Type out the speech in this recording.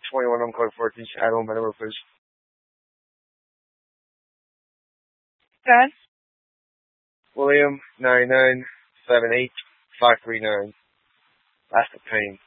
21, I'm calling for. Can you add on my number, please? Good. William 9978539. That's the pain.